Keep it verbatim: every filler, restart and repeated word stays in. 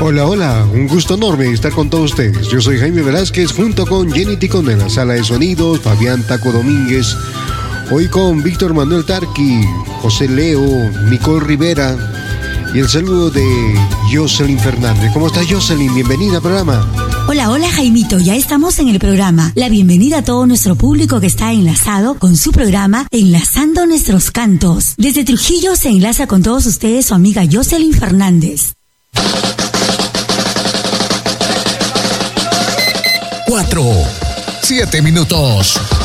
Hola, hola, un gusto enorme estar con todos ustedes. Yo soy Jaime Velázquez junto con Jenny Ticón en la sala de sonidos, Fabián Taco Domínguez, hoy con Víctor Manuel Tarqui, José Leo, Nicole Rivera y el saludo de Jocelyn Fernández. ¿Cómo estás, Jocelyn? Bienvenida al programa. Hola, hola Jaimito, ya estamos en el programa. La bienvenida a todo nuestro público que está enlazado con su programa Enlazando Nuestros Cantos. Desde Trujillo se enlaza con todos ustedes su amiga Jocelyn Fernández. Cuatro, siete minutos.